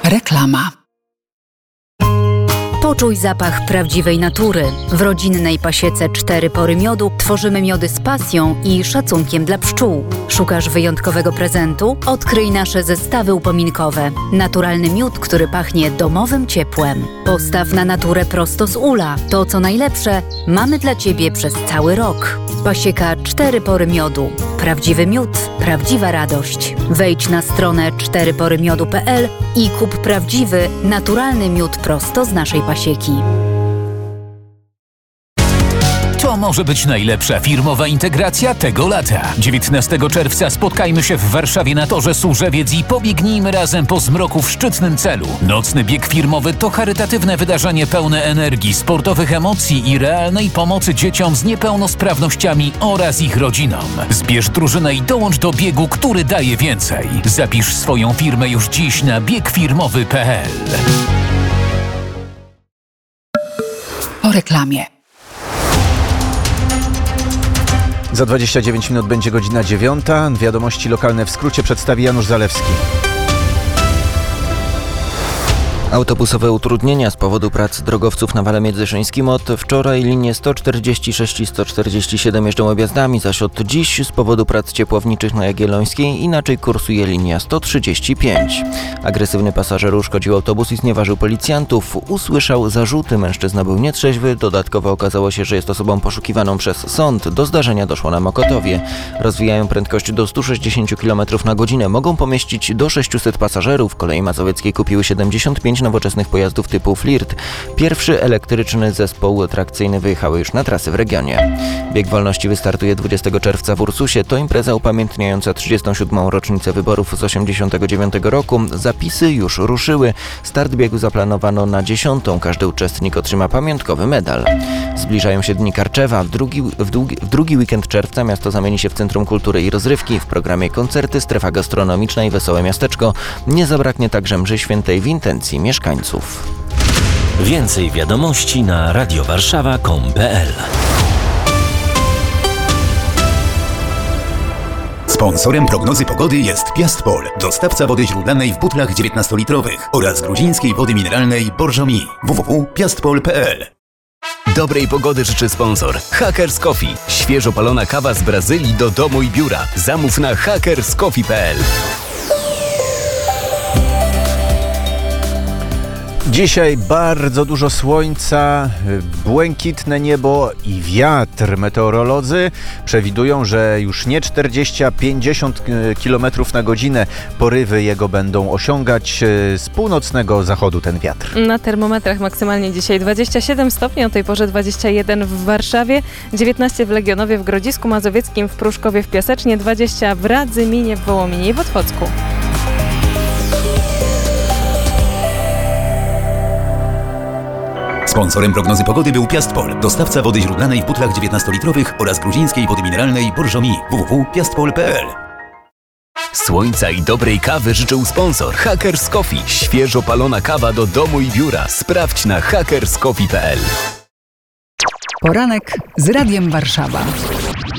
Reklama. Poczuj zapach prawdziwej natury. W rodzinnej pasiece 4 pory miodu tworzymy miody z pasją i szacunkiem dla pszczół. Szukasz wyjątkowego prezentu? Odkryj nasze zestawy upominkowe. Naturalny miód, który pachnie domowym ciepłem. Postaw na naturę prosto z ula. To, co najlepsze, mamy dla Ciebie przez cały rok. Pasieka 4 pory miodu. Prawdziwy miód, prawdziwa radość. Wejdź na stronę 4porymiodu.pl i kup prawdziwy, naturalny miód prosto z naszej pasieki. To może być najlepsza firmowa integracja tego lata. 19 czerwca spotkajmy się w Warszawie na torze Służewiec i pobiegnijmy razem po zmroku w szczytnym celu. Nocny bieg firmowy to charytatywne wydarzenie pełne energii, sportowych emocji i realnej pomocy dzieciom z niepełnosprawnościami oraz ich rodzinom. Zbierz drużynę i dołącz do biegu, który daje więcej. Zapisz swoją firmę już dziś na biegfirmowy.pl. O reklamie. Za 29 minut będzie godzina 9. Wiadomości lokalne w skrócie przedstawi Janusz Zalewski. Autobusowe utrudnienia z powodu prac drogowców na Wale Międzyszyńskim. Od wczoraj linie 146 i 147 jeżdżą objazdami, zaś od dziś z powodu prac ciepłowniczych na Jagiellońskiej inaczej kursuje linia 135. Agresywny pasażer uszkodził autobus i znieważył policjantów. Usłyszał zarzuty, mężczyzna był nietrzeźwy. Dodatkowo okazało się, że jest osobą poszukiwaną przez sąd. Do zdarzenia doszło na Mokotowie. Rozwijają prędkość do 160 km na godzinę. Mogą pomieścić do 600 pasażerów. Koleje mazowieckie kupiły 75 nowoczesnych pojazdów typu Flirt. Pierwszy elektryczny zespół atrakcyjny wyjechały już na trasy w regionie. Bieg Wolności wystartuje 20 czerwca w Ursusie. To impreza upamiętniająca 37. rocznicę wyborów z 1989 roku. Zapisy już ruszyły. Start biegu zaplanowano na 10. Każdy uczestnik otrzyma pamiątkowy medal. Zbliżają się Dni Karczewa. W drugi weekend czerwca miasto zamieni się w Centrum Kultury i Rozrywki. W programie koncerty, strefa gastronomiczna i wesołe miasteczko. Nie zabraknie także mszy świętej w intencji mieszkańców. Więcej wiadomości na radiowarszawa.com.pl. Sponsorem prognozy pogody jest Piastpol, dostawca wody źródlanej w butlach 19-litrowych oraz gruzińskiej wody mineralnej Borjomi. www.piastpol.pl. Dobrej pogody życzy sponsor Hackers Coffee. Świeżo palona kawa z Brazylii do domu i biura. Zamów na hackerscoffee.pl. Dzisiaj bardzo dużo słońca, błękitne niebo i wiatr. Meteorolodzy przewidują, że już nie 40, a 50 km na godzinę porywy jego będą osiągać z północnego zachodu ten wiatr. Na termometrach maksymalnie dzisiaj 27 stopni, o tej porze 21 w Warszawie, 19 w Legionowie, w Grodzisku Mazowieckim, w Pruszkowie, w Piasecznie, 20 w Radzyminie, w Wołominie i w Otwocku. Sponsorem prognozy pogody był Piastpol, dostawca wody źródlanej w butlach 19-litrowych oraz gruzińskiej wody mineralnej Borjomi. www.piastpol.pl. Słońca i dobrej kawy życzył sponsor Hackers Coffee. Świeżo palona kawa do domu i biura. Sprawdź na hackerscoffee.pl. Poranek z Radiem Warszawa.